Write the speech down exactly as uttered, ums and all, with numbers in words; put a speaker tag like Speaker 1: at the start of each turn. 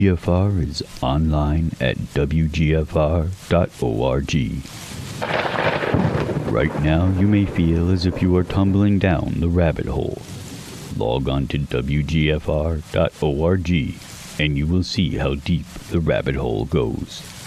Speaker 1: G F R is online at w g f r dot org. Right now, you may feel as if you are tumbling down the rabbit hole. Log on to w g f r dot org and you will see how deep the rabbit hole goes.